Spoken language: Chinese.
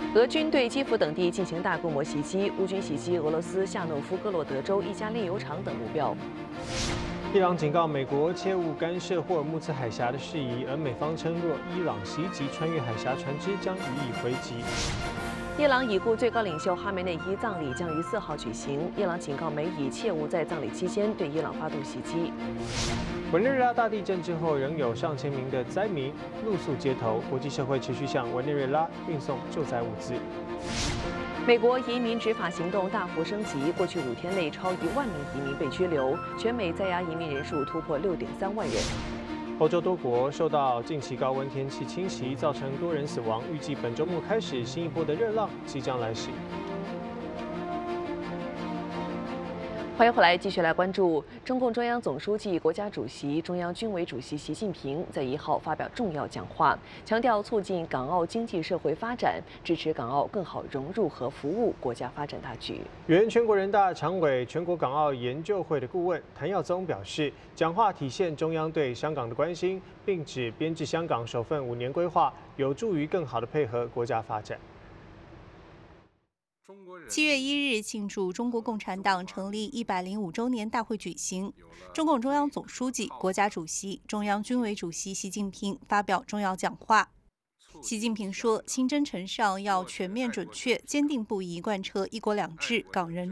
俄军对基辅等地进行大规模袭击，乌军袭击俄罗斯夏诺夫哥罗德州一家炼油厂等目标。 伊朗警告美国切勿干涉霍尔木兹海峡的事宜，而美方称若伊朗袭击穿越海峡船只，将予以回击。 伊朗已故最高领袖哈梅内伊葬礼将于4号举行，伊朗警告美以切勿在葬礼期间对伊朗发动袭击。 委内瑞拉大地震之后，仍有上千名的灾民露宿街头，国际社会持续向委内瑞拉运送救灾物资。 美国移民执法行动大幅升级，过去5天内超1万名移民被拘留，全美在押移民人数突破6.3万人。 欧洲多国受到近期高温天气侵袭，造成多人死亡，预计本周末开始，新一波的热浪即将来袭。 欢迎回来，继续来关注中共中央总书记、国家主席、中央军委主席习近平在1号发表重要讲话，强调促进港澳经济社会发展，支持港澳更好融入和服务国家发展大局。 原全国人大常委、全国港澳研究会的顾问谭耀宗表示，讲话体现中央对香港的关心，并指编制香港首份5年规划有助于更好地配合国家发展。 7月1日庆祝中国共产党成立105周年大会举行，中共中央总书记、国家主席、中央军委主席习近平发表重要讲话。习近平说：“清真呈上要全面准确、坚定不移贯彻一国两制、港人